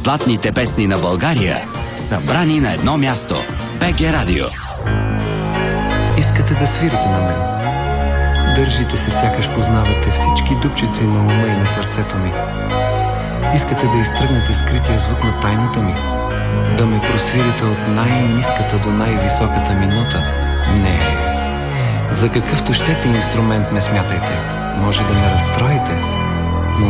Златните песни на България, събрани на едно място. БГ Радио. Искате да свирите на мен. Държите се, сякаш познавате всички дупчици на ума и на сърцето ми. Искате да изтръгнете скрития звук на тайната ми. Да ме просвирите от най-ниската до най-високата ми нота. Не. За какъвто щете инструмент ме смятайте. Може да ме разстроите.